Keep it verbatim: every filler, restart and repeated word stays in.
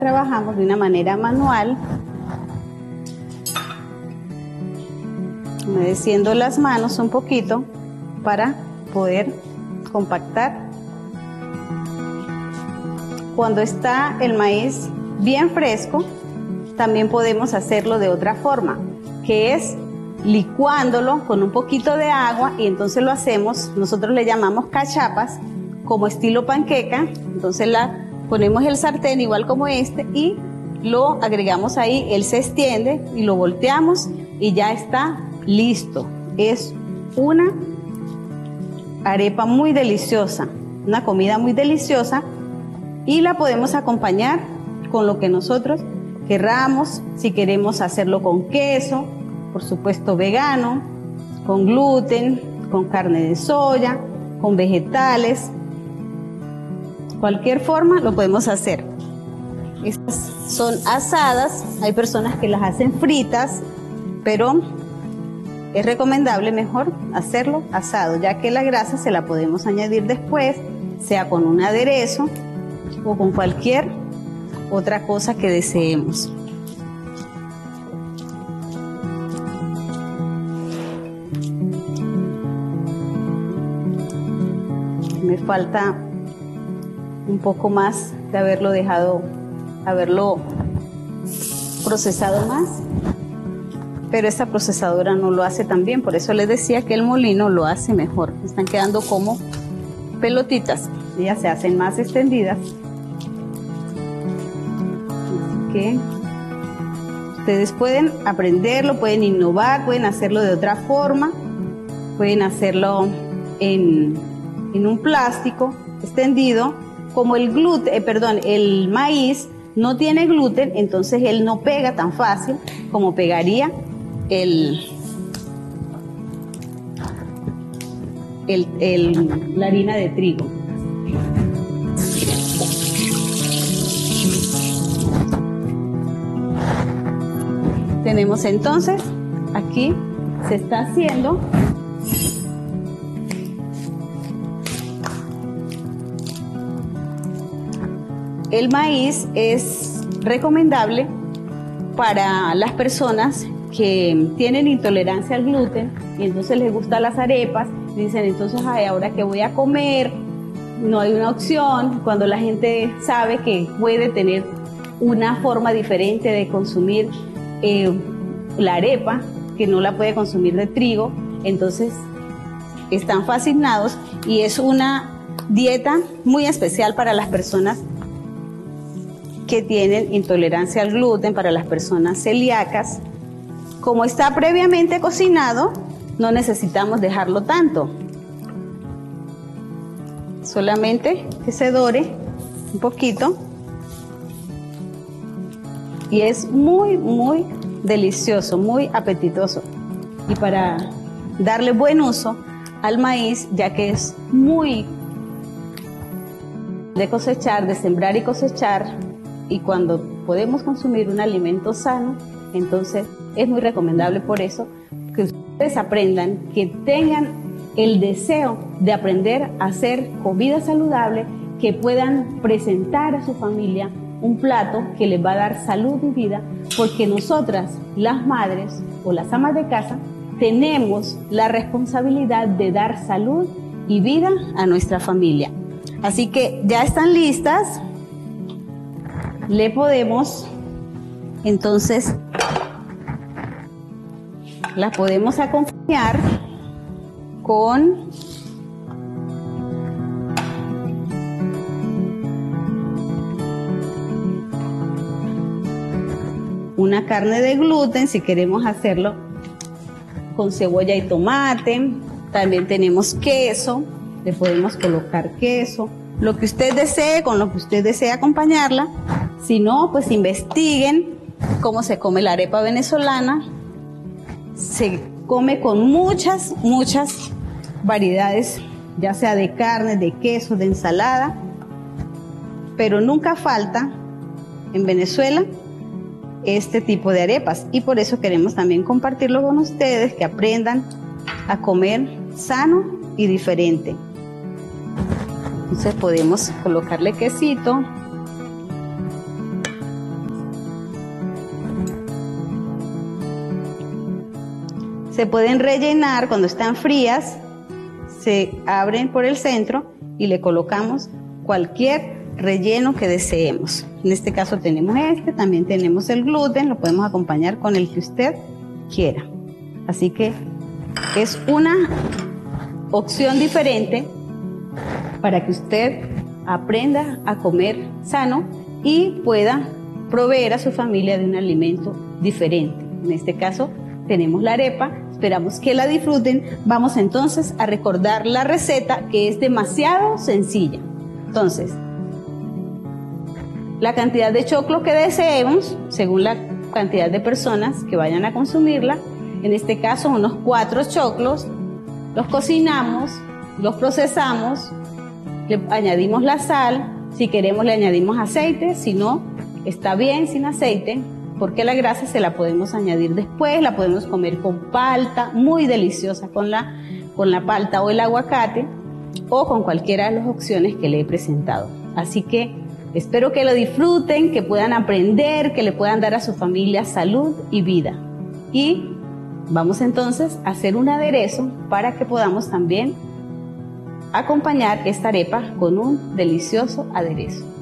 Trabajamos de una manera manual, humedeciendo las manos un poquito para poder compactar. Cuando está el maíz bien fresco, también podemos hacerlo de otra forma, que es licuándolo con un poquito de agua, y entonces lo hacemos, nosotros le llamamos cachapas, como estilo panqueca. Entonces la ponemos el sartén igual como este y lo agregamos ahí, él se extiende y lo volteamos y ya está listo. Es una arepa muy deliciosa, una comida muy deliciosa, y la podemos acompañar con lo que nosotros querramos. Si queremos hacerlo con queso, por supuesto vegano, con gluten, con carne de soya, con vegetales, cualquier forma lo podemos hacer. Estas son asadas, hay personas que las hacen fritas, pero es recomendable mejor hacerlo asado, ya que la grasa se la podemos añadir después, sea con un aderezo o con cualquier otra cosa que deseemos. Me falta un poco más de haberlo dejado, haberlo procesado más, pero esta procesadora no lo hace tan bien, por eso les decía que el molino lo hace mejor. Están quedando como pelotitas, ellas se hacen más extendidas. Así que ustedes pueden aprenderlo, pueden innovar, pueden hacerlo de otra forma, pueden hacerlo en, en un plástico extendido. Como el gluten, eh, perdón, el maíz no tiene gluten, entonces él no pega tan fácil como pegaría el, el, el, la harina de trigo. Tenemos entonces, aquí se está haciendo el maíz. Es recomendable para las personas que tienen intolerancia al gluten y entonces les gustan las arepas. Dicen entonces, ay, ahora que voy a comer, no hay una opción. Cuando la gente sabe que puede tener una forma diferente de consumir eh, la arepa, que no la puede consumir de trigo, entonces están fascinados, y es una dieta muy especial para las personas que tienen intolerancia al gluten, para las personas celíacas. Como está previamente cocinado, no necesitamos dejarlo tanto. Solamente que se dore un poquito. Y es muy, muy delicioso, muy apetitoso. Y para darle buen uso al maíz, ya que es muy de cosechar, de sembrar y cosechar, y cuando podemos consumir un alimento sano, entonces es muy recomendable. Por eso que ustedes aprendan, que tengan el deseo de aprender a hacer comida saludable, que puedan presentar a su familia un plato que les va a dar salud y vida, porque nosotras, las madres o las amas de casa, tenemos la responsabilidad de dar salud y vida a nuestra familia. Así que ya están listas. Le podemos, entonces, la podemos acompañar con una carne de gluten, si queremos hacerlo con cebolla y tomate. También tenemos queso, le podemos colocar queso, lo que usted desee, con lo que usted desee acompañarla. Si no, pues investiguen cómo se come la arepa venezolana. Se come con muchas, muchas variedades, ya sea de carne, de queso, de ensalada, pero nunca falta en Venezuela este tipo de arepas, y por eso queremos también compartirlo con ustedes, que aprendan a comer sano y diferente. Entonces podemos colocarle quesito. Se pueden rellenar cuando están frías, se abren por el centro y le colocamos cualquier relleno que deseemos. En este caso tenemos este, también tenemos el gluten, lo podemos acompañar con el que usted quiera. Así que es una opción diferente para que usted aprenda a comer sano y pueda proveer a su familia de un alimento diferente. En este caso tenemos la arepa, esperamos que la disfruten. Vamos entonces a recordar la receta, que es demasiado sencilla. Entonces, la cantidad de choclo que deseemos, según la cantidad de personas que vayan a consumirla, en este caso unos cuatro choclos, los cocinamos, los procesamos, le añadimos la sal, si queremos le añadimos aceite, si no, está bien sin aceite, porque la grasa se la podemos añadir después, la podemos comer con palta, muy deliciosa con la, con la palta o el aguacate, o con cualquiera de las opciones que le he presentado. Así que espero que lo disfruten, que puedan aprender, que le puedan dar a su familia salud y vida. Y vamos entonces a hacer un aderezo para que podamos también acompañar esta arepa con un delicioso aderezo.